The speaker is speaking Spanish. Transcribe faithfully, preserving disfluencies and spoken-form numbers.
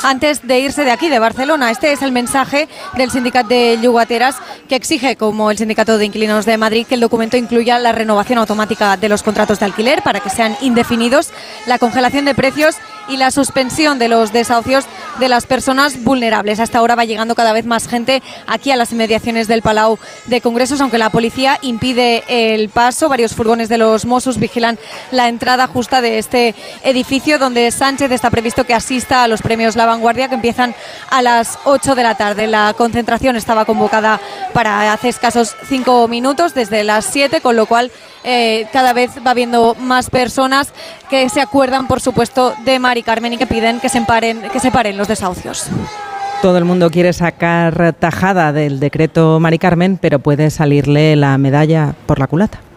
antes de irse de aquí, de Barcelona. Este es el mensaje del sindicato de Llogateras, que exige, como el sindicato de inquilinos de Madrid, que el documento incluya la renovación automática de los contratos de alquiler para que sean indefinidos, la congelación de precios y la suspensión de los desahucios de las personas vulnerables. Hasta ahora va llegando cada vez más gente aquí a las inmediaciones del Palau de Congresos, aunque la policía impide el paso. Varios furgones de los Mossos vigilan la entrada justa de este edificio, donde Sánchez está previsto que asista a los premios La Vanguardia, que empiezan a las ocho de la tarde. La concentración estaba convocada para hace escasos cinco minutos, desde las siete, con lo cual eh, cada vez va habiendo más personas que se acuerdan, por supuesto, de Mari Carmen y que piden que se paren, que se paren los desahucios. Todo el mundo quiere sacar tajada del decreto Mari Carmen, pero puede salirle la medalla por la culata.